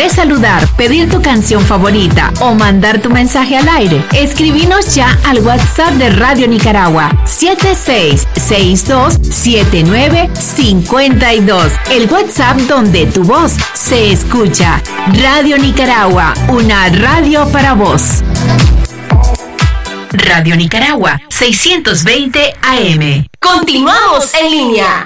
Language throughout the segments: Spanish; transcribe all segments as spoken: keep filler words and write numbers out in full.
¿Quieres saludar, pedir tu canción favorita o mandar tu mensaje al aire? Escribinos ya al WhatsApp de Radio Nicaragua siete seis seis dos siete nueve cinco dos. El WhatsApp donde tu voz se escucha. Radio Nicaragua, una radio para vos. Radio Nicaragua, seiscientos veinte A M. Continuamos en línea.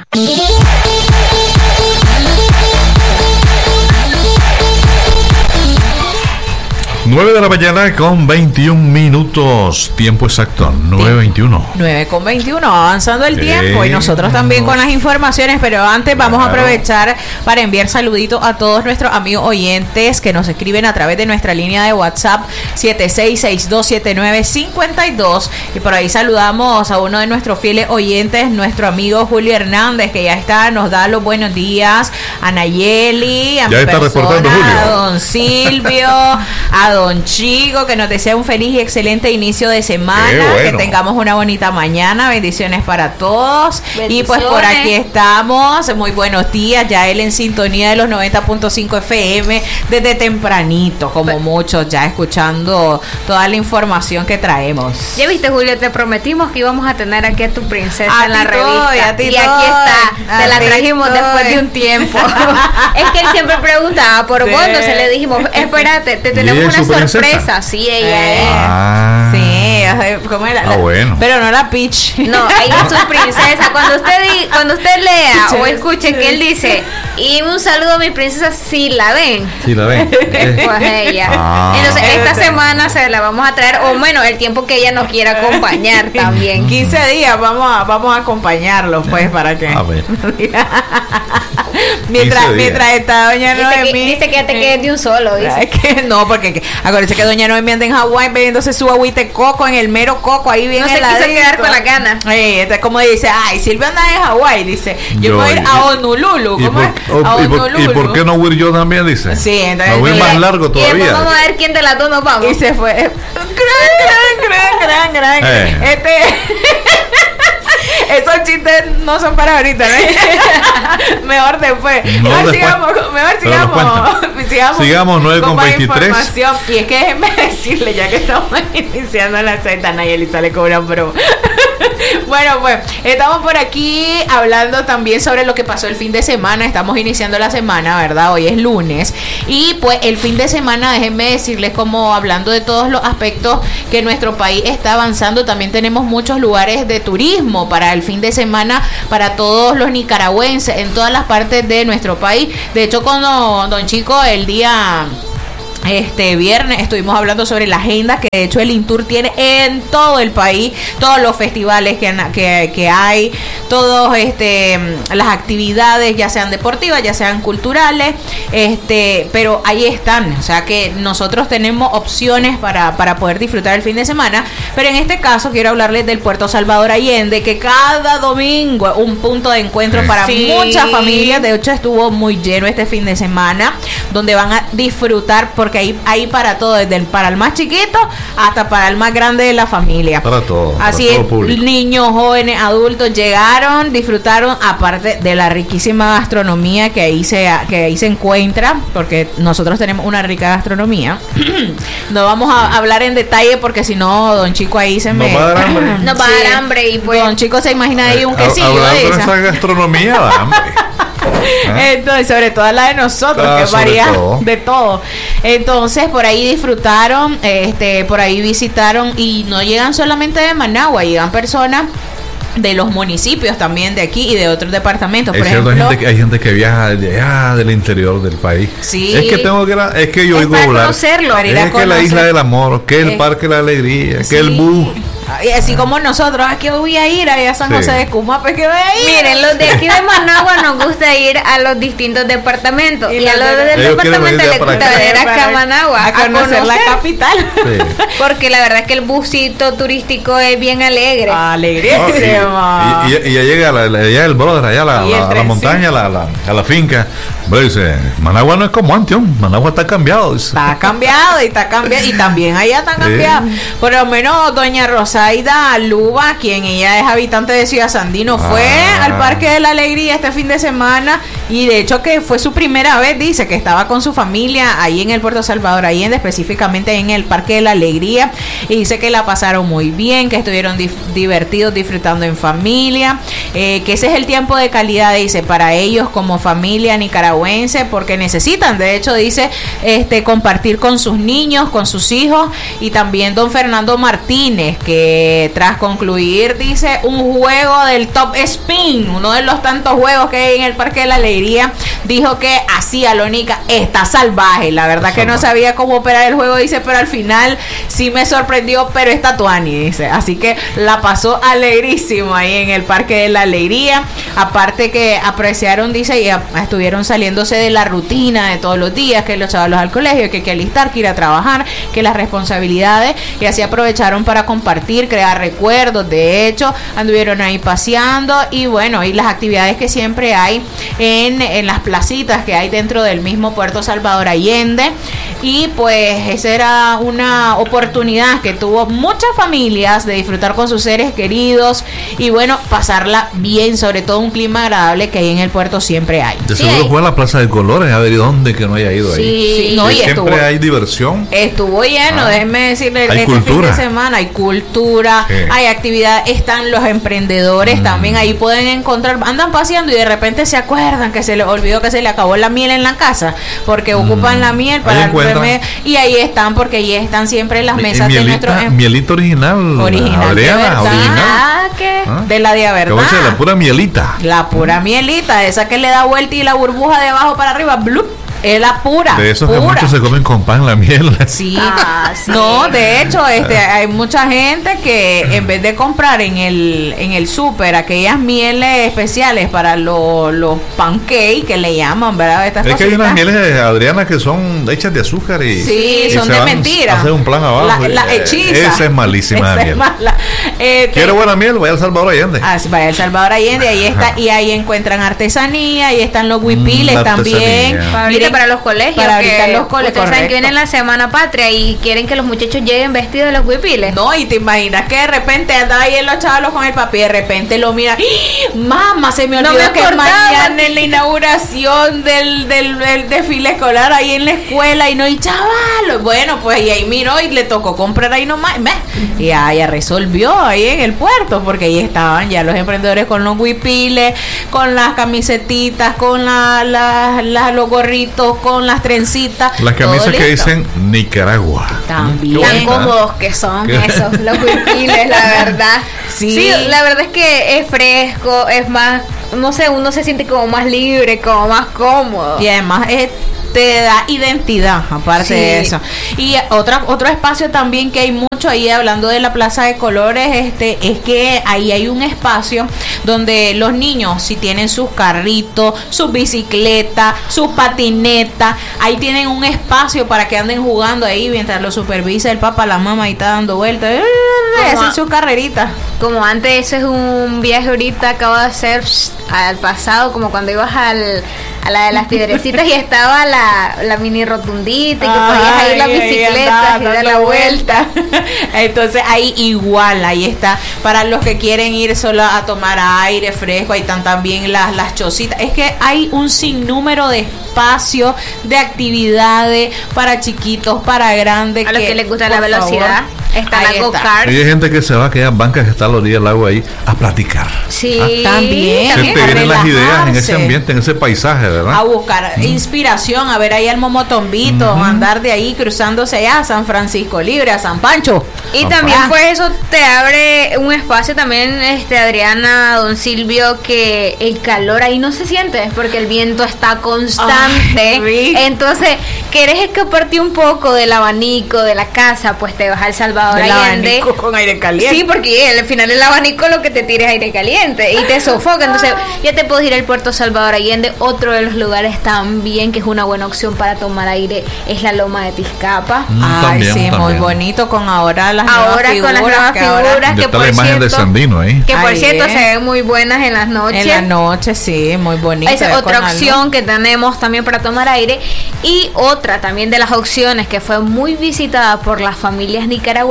nueve de la mañana con veintiún minutos, tiempo exacto, nueve veintiuno. nueve con veintiuno, avanzando el tiempo eh, y nosotros también con las informaciones, pero antes vamos claro. a aprovechar para enviar saluditos a todos nuestros amigos oyentes que nos escriben a través de nuestra línea de WhatsApp siete seis seis dos siete nueve cinco dos, y por ahí saludamos a uno de nuestros fieles oyentes, nuestro amigo Julio Hernández, que ya está, nos da los buenos días, a Nayeli, a ya mi está persona, reportando Julio, a don Silvio, a don Chico, que nos desea un feliz y excelente inicio de semana, bueno. que tengamos una bonita mañana, bendiciones para todos. Bendiciones. Y pues por aquí estamos, muy buenos días, ya él en sintonía de los noventa punto cinco F M desde tempranito, como Pero, muchos, ya escuchando toda la información que traemos. Ya viste, Julio, te prometimos que íbamos a tener aquí a tu princesa a en la todo, revista, a ti y todo, aquí está, te la trajimos todo. después de un tiempo. Es que él siempre preguntaba por sí. cuándo, se le dijimos, espérate, te tenemos una sorpresa, sí, ella es. Ah. Sí, ¿cómo era? Ah, bueno. Pero no la Peach. No, ella es su princesa. Cuando usted di, cuando usted lea o escuche que él dice, y un saludo a mi princesa, si la ven. Si la ven. Pues ella. Ah. Entonces, esta semana se la vamos a traer, o bueno, el tiempo que ella nos quiera acompañar también. quince días vamos a, vamos a acompañarlos, pues, para que. A ver. mientras, mientras está doña dice Noemí. Que, dice que ya te quedes de un solo, dice. Es que no, porque acuérdense que doña Noemí anda en Hawái bebiéndose su agüita de coco, en el mero coco, ahí bien no se heladito. quiso quedar con la gana. Sí, este, como dice, ay, Silvia anda en Hawái, dice, yo, yo voy a ir a Honolulu. ¿Cómo es? A Honolulu. ¿Y por qué no voy yo también? Dice. Sí, entonces. Me voy más largo todavía. Y después vamos a ver quién de las dos nos vamos. Y se fue. Gran, gran, gran, gran, gran. Eh. Este. Esos chistes no son para ahorita, ¿no? Mejor después. No, mejor, después. Sigamos, mejor sigamos. Sigamos, sigamos nueve con veintitrés. Y es que déjenme decirle, ya que estamos iniciando la seta, Nayeli sale con una broma. Bueno, pues estamos por aquí hablando también sobre lo que pasó el fin de semana. Estamos iniciando la semana, ¿verdad? Hoy es lunes. Y pues el fin de semana, déjenme decirles, como hablando de todos los aspectos que nuestro país está avanzando, también tenemos muchos lugares de turismo para el fin de semana, para todos los nicaragüenses en todas las partes de nuestro país. De hecho, con don, don Chico, el día este viernes estuvimos hablando sobre la agenda que de hecho el Intur tiene en todo el país, todos los festivales que, que, que hay, todos este las actividades, ya sean deportivas, ya sean culturales, este pero ahí están, o sea que nosotros tenemos opciones para, para poder disfrutar el fin de semana. Pero en este caso quiero hablarles del Puerto Salvador Allende, que cada domingo un punto de encuentro para sí. muchas familias. De hecho estuvo muy lleno este fin de semana, donde van a disfrutar porque Ahí, ahí para todo, desde el, para el más chiquito hasta para el más grande de la familia. Para todo. Así es, niños, jóvenes, adultos llegaron, disfrutaron, aparte de la riquísima gastronomía que ahí se, que ahí se encuentra, porque nosotros tenemos una rica gastronomía. No vamos a hablar en detalle porque si no, don Chico ahí se me... Nos va a dar hambre. Nos va a dar hambre y pues... Don Chico se imagina ahí un quesillo. Hablando de esa, esa gastronomía, da hambre. Entonces, sobre todo la de nosotros, ah, que varía todo. de todo. Entonces, por ahí disfrutaron, este, por ahí visitaron, y no llegan solamente de Managua, llegan personas de los municipios también de aquí y de otros departamentos. Por es ejemplo, cierto, hay, gente, hay gente que viaja de allá del interior del país. Sí. Es que tengo que la, es que yo oigo hablar. Conocerlo, para ir es a que conocer. La isla del amor, que el eh, parque de la alegría, sí. que el bus. Y así como nosotros, aquí voy a ir allá a San sí. José de Cumape, que voy a ir. Miren, los de aquí de Managua nos gusta ir a los distintos departamentos. Y, y a los de, del departamento les gusta venir acá a Managua a conocer, a conocer la capital. Sí. Porque la verdad es que el busito turístico es bien alegre. Alegrísimo. Oh, y, y, y ya llega la, la, ya el brother, allá a la, la, la montaña, la, la, a la finca. Pero dice, Managua no es como antes, Managua está cambiado. Dice. Está cambiado y está cambiado. Y también allá está cambiado. Sí. Por lo menos doña Rosaida Luba, quien ella es habitante de Ciudad Sandino, ah. fue al Parque de la Alegría este fin de semana y de hecho que fue su primera vez, dice que estaba con su familia ahí en el Puerto Salvador Allende, específicamente en el Parque de la Alegría, y dice que la pasaron muy bien, que estuvieron dif- divertidos disfrutando en familia, eh, que ese es el tiempo de calidad, dice, para ellos como familia nicaragüense, porque necesitan, de hecho dice, este compartir con sus niños, con sus hijos. Y también don Fernando Martínez, que tras concluir, dice, un juego del Top Spin, uno de los tantos juegos que hay en el Parque de la Alegría, dijo que así Alónica está salvaje, la verdad que no sabía cómo operar el juego, dice, pero al final sí me sorprendió, pero está tuani, dice, así que la pasó alegrísimo ahí en el Parque de la Alegría. Aparte que apreciaron, dice, y a, estuvieron saliéndose de la rutina de todos los días, que los chavalos al colegio, que hay que alistar, que ir a trabajar, que las responsabilidades, y así aprovecharon para compartir, crear recuerdos. De hecho, anduvieron ahí paseando, y bueno, y las actividades que siempre hay en, en las placitas que hay dentro del mismo Puerto Salvador Allende. Y pues esa era una oportunidad que tuvo muchas familias de disfrutar con sus seres queridos y bueno, pasarla bien, sobre todo un clima agradable que ahí en el puerto siempre hay. De sí, seguro hay. fue a la Plaza de Colores, a ver dónde que no haya ido sí, ahí. Sí, no, y siempre estuvo, hay diversión. Estuvo lleno, ah, déjenme decirle, hay este cultura. fin de semana hay cultura, sí, hay actividad, están los emprendedores mm. también, ahí pueden encontrar, andan paseando y de repente se acuerdan que se les olvidó que se le acabó la miel en la casa, porque mm. ocupan la miel para el remedio, y ahí están, porque ahí están siempre las mesas mielita, de nuestros em- mielita original, original, Adriana, de original. Ah, ¿qué? ¿Ah? De la de verdad. La pura mielita. La pura mielita, esa que le da vuelta y la burbuja de abajo para arriba, blup. Es la pura. De esos pura. que muchos se comen con pan la miel. Sí. Ah, sí. No, de hecho, este, hay mucha gente que en vez de comprar en el en el súper aquellas mieles especiales para los los pancakes que le llaman, ¿verdad? Estas es cositas. que hay unas mieles, Adriana, que son hechas de azúcar y, sí, y son se de van mentira. a hacer un plan abajo. La, la hechiza. Esa es malísima. Esa miel. Es mala. Eh, ¿Quiere buena miel? Vaya al Salvador Allende. Ah, sí, vaya al Salvador Allende, ahí está, y ahí encuentran artesanía, ahí están los huipiles mm, también. Para, Miren, para los colegios. Para ahorita los colegios. Ustedes saben que viene la Semana Patria y quieren que los muchachos lleguen vestidos de los huipiles. No, y te imaginas que de repente andaba ahí en los chavalos con el papi y de repente lo mira, ¡Ah! Mamá, se me olvidó no me que mañana en la inauguración del, del, del desfile escolar ahí en la escuela y no, y chaval, bueno, pues y ahí miró y le tocó comprar ahí nomás, y ya, ya resolvió ahí en el puerto, porque ahí estaban ya los emprendedores con los huipiles, con las camisetitas, con la, la, la, los gorritos, con las trencitas. Las camisas que dicen Nicaragua. También. Tan cómodos que son ¿Qué? Esos, los huipiles, la verdad. Sí. sí, la verdad es que es fresco, es más, no sé, uno se siente como más libre, como más cómodo. Y además es te da identidad, aparte sí. de eso. Y otra, otro espacio también que hay mucho ahí, hablando de la Plaza de Colores, este es que ahí hay un espacio donde los niños, si tienen sus carritos, sus bicicletas, sus patinetas, ahí tienen un espacio para que anden jugando ahí mientras lo supervisa el papá, la mamá, y está dando vueltas, y hacen sus carreritas. Como antes, eso es un viaje ahorita, acabo de hacer al pasado, como cuando ibas al a la de las piedrecitas y estaba la, la mini rotundita y que podías ahí la bicicleta y dar la vuelta. Entonces ahí igual, ahí está, para los que quieren ir solo a tomar aire fresco, ahí están también las, las chocitas. Es que hay un sinnúmero de espacios, de actividades para chiquitos, para grandes. A los que, que les gusta la velocidad. Favor, está la go-kart. Hay gente que se va a aquellas bancas que están a la orilla del agua ahí a platicar. Sí, ah, también. Se te vienen las ideas en ese ambiente, en ese paisaje, ¿verdad? A buscar mm. inspiración, a ver ahí al Momotombito, mm-hmm. andar de ahí cruzándose allá a San Francisco Libre, a San Pancho. Y San también Pancho. pues eso te abre un espacio también, este Adriana, don Silvio, que el calor ahí no se siente porque el viento está constante. Ay, entonces, querés escaparte un poco del abanico de la casa, pues te vas al Salvador del Allende. Abanico con aire caliente. Sí, porque al final el abanico lo que te tira es aire caliente y te sofoca. Entonces, ya te puedes ir al Puerto Salvador Allende. Otro de los lugares también que es una buena opción para tomar aire es la Loma de Tizcapa. Mm, Ay, también, sí, también. muy bonito con ahora las ahora nuevas con las nuevas que figuras ahora, que por la imagen cierto, de Sandino ahí. que por Ahí cierto es. se ven muy buenas en las noches. En la noche, sí, muy bonito. Esa es otra opción que tenemos también para tomar aire. Y otra también de las opciones que fue muy visitada por las familias nicaragüenses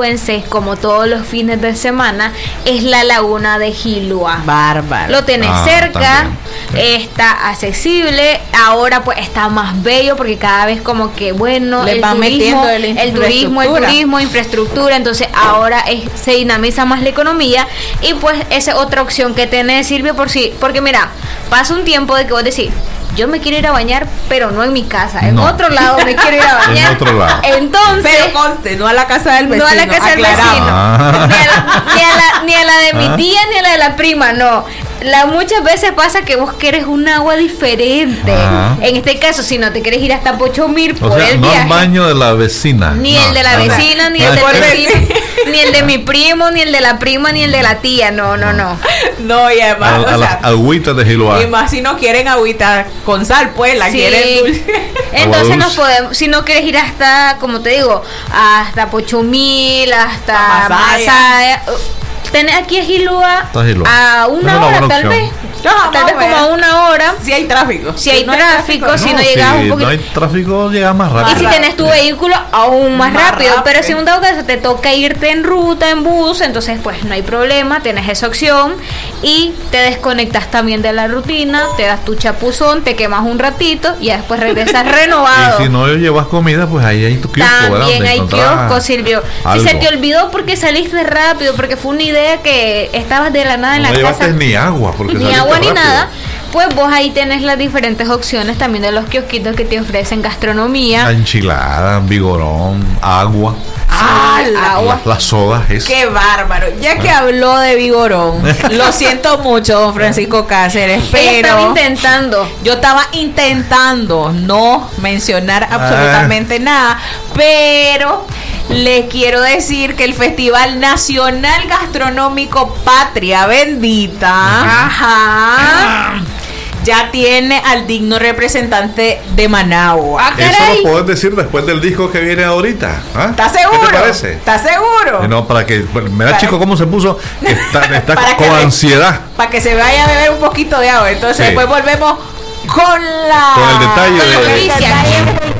nicaragüenses, como todos los fines de semana, es la laguna de Hilua. Bárbaro. Lo tenés Ah, cerca, también, sí. está accesible, ahora pues está más bello porque cada vez como que bueno, Le el van turismo, metiendo el el turismo, el infraestructura. turismo, infraestructura, entonces ahora es, se dinamiza más la economía y pues esa es otra opción que tiene Silvio por sí, porque mira, pasa un tiempo de que vos decís, yo me quiero ir a bañar, pero no en mi casa, en No. otro lado me quiero ir a bañar. En otro lado. Entonces, Pero conste, no a la casa del vecino. no a la casa del aclaramos. vecino, Ah. ni, a la, ni, a la, ni a la de mi Ah. tía, ni a la de la prima, no. La, muchas veces pasa que vos querés un agua diferente. Ah. En este caso, si no te querés ir hasta Pochomir O por sea, el no viaje, al baño de la vecina. ni No, el de la no. vecina, ni No, el del es que- vecino, ni el de mi primo, ni el de la prima, ni el de la tía. No, no, no. No, y además, A, a o sea, las agüitas de Giloa. y más si no quieren agüita con sal, pues la Sí. quieren dulce. Entonces Agua nos dulce. podemos, si no quieres ir hasta, como te digo, hasta Pochomil, hasta A Masaya. Masaya. Tenés aquí a Hilua Está Hilua. a Es una una hora buena tal opción. vez. Ajá, Tal vez más o como a menos. una hora. Si hay tráfico. Si hay no tráfico, si no si llegas un no poquito. hay tráfico, llega más rápido. Y si tenés tu vehículo, aún más, Más rápido. rápido. Pero si un dado caso te toca irte en ruta, en bus, entonces pues no hay problema, tienes esa opción y te desconectas también de la rutina, te das tu chapuzón, te quemas un ratito y ya después regresas renovado. Y si no llevas comida, pues ahí hay tu kiosco, ¿verdad? También Donde hay encontrás kiosco, Silvio. Si algo. se te olvidó porque saliste rápido, porque fue una idea que estabas de la nada en No la llevaste casa, ni agua, porque ni saliste agua ni rápido. nada, pues vos ahí tenés las diferentes opciones también de los kiosquitos que te ofrecen gastronomía. Enchilada, vigorón, agua, Ah, Sí, la- agua. las sodas, es. Qué bárbaro. Ya que habló de vigorón, lo siento mucho, don Francisco Cáceres, Ella estaba pero intentando. yo estaba intentando no mencionar absolutamente nada, pero les quiero decir que el Festival Nacional Gastronómico Patria Bendita, ajá, ya tiene al digno representante de Managua. Ah, Eso caray. lo puedes decir después del disco que viene ahorita. ¿Ah? ¿Estás seguro? ¿Qué te parece? ¿Estás seguro? Y no, para que. Bueno, mira, Para- chico, cómo se puso. Que está está Para con que- ansiedad. Para que se vaya a beber un poquito de agua. Entonces Sí. después volvemos con la Con el detalle Con la de- noticia.